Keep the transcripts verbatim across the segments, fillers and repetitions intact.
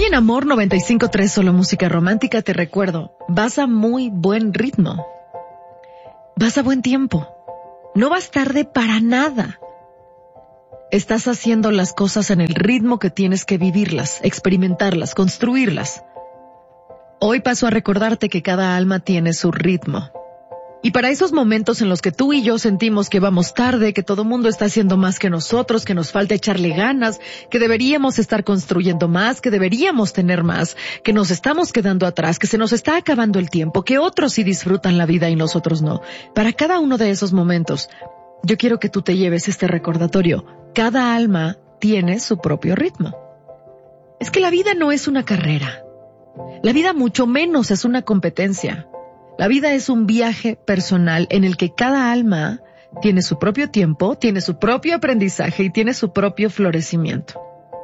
en Amor noventa y cinco punto tres, solo música romántica, te recuerdo, vas a muy buen ritmo. Vas a buen tiempo. No vas tarde para nada. Estás haciendo las cosas en el ritmo que tienes que vivirlas, experimentarlas, construirlas. Hoy paso a recordarte que cada alma tiene su ritmo. Y para esos momentos en los que tú y yo sentimos que vamos tarde, que todo mundo está haciendo más que nosotros, que nos falta echarle ganas, que deberíamos estar construyendo más, que deberíamos tener más, que nos estamos quedando atrás, que se nos está acabando el tiempo, que otros sí disfrutan la vida y nosotros no. Para cada uno de esos momentos, yo quiero que tú te lleves este recordatorio. Cada alma tiene su propio ritmo. Es que la vida no es una carrera. La vida mucho menos es una competencia. La vida es un viaje personal en el que cada alma tiene su propio tiempo, tiene su propio aprendizaje y tiene su propio florecimiento.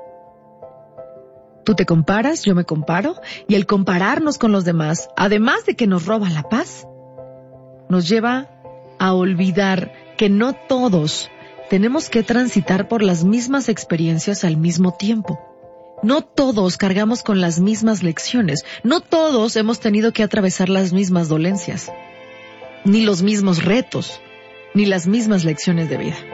Tú te comparas, yo me comparo, y el compararnos con los demás, además de que nos roba la paz, nos lleva a olvidar que no todos tenemos que transitar por las mismas experiencias al mismo tiempo. No todos cargamos con las mismas lecciones. No todos hemos tenido que atravesar las mismas dolencias, ni los mismos retos, ni las mismas lecciones de vida.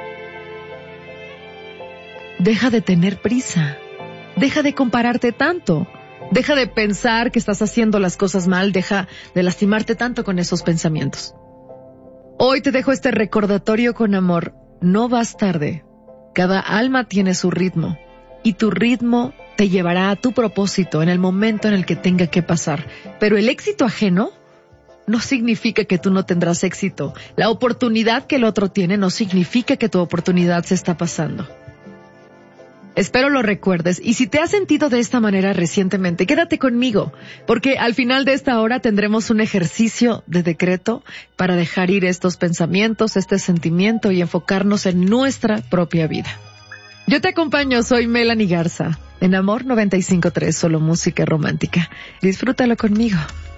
Deja de tener prisa. Deja de compararte tanto. Deja de pensar que estás haciendo las cosas mal. Deja de lastimarte tanto con esos pensamientos. Hoy te dejo este recordatorio con amor. No vas tarde. Cada alma tiene su ritmo. Y tu ritmo te llevará a tu propósito en el momento en el que tenga que pasar. Pero el éxito ajeno no significa que tú no tendrás éxito. La oportunidad que el otro tiene no significa que tu oportunidad se está pasando. Espero lo recuerdes, y si te has sentido de esta manera recientemente, quédate conmigo, porque al final de esta hora tendremos un ejercicio de decreto para dejar ir estos pensamientos, este sentimiento y enfocarnos en nuestra propia vida. Yo te acompaño, soy Melanie Garza, en Amor noventa y cinco punto tres, solo música romántica. Disfrútalo conmigo.